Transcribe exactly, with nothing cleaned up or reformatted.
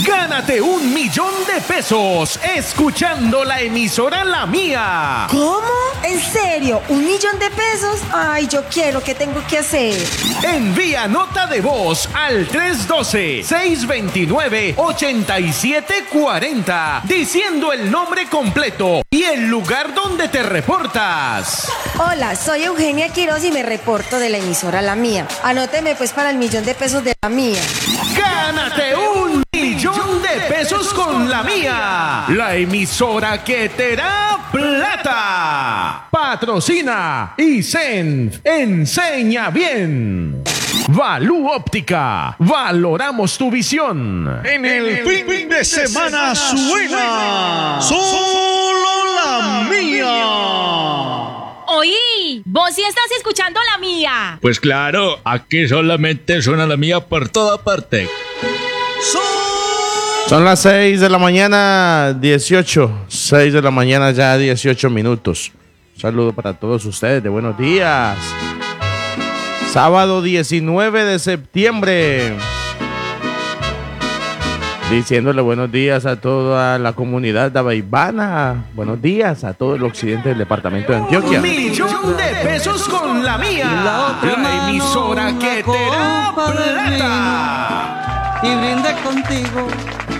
Gánate un millón de pesos escuchando la emisora La Mía. ¿Cómo? ¿En serio? ¿Un millón de pesos? Ay, yo quiero. ¿Qué tengo que hacer? Envía nota de voz al tres uno dos, seis dos nueve, ocho siete cuatro cero diciendo el nombre completo y el lugar donde te reportas. Hola, soy Eugenia Quiroz y me reporto de la emisora La Mía. Anóteme pues para el millón de pesos de La Mía. ¡Gánate un millón de pesos con La Mía! La emisora que te da plata. Patrocina y Senf enseña bien. Valú Óptica, valoramos tu visión. En el fin de semana suena solo La Mía. Oí, vos sí estás escuchando La Mía. Pues claro, aquí solamente suena La Mía por toda parte. Son las seis de la mañana, dieciocho. seis de la mañana ya, dieciocho minutos. Un saludo para todos ustedes, de buenos días. Sábado diecinueve de septiembre. Diciéndole buenos días a toda la comunidad de Abaibana. Buenos días a todo el occidente del departamento de Antioquia. Un millón de pesos con La Mía. La emisora que te da plata. Y brinde contigo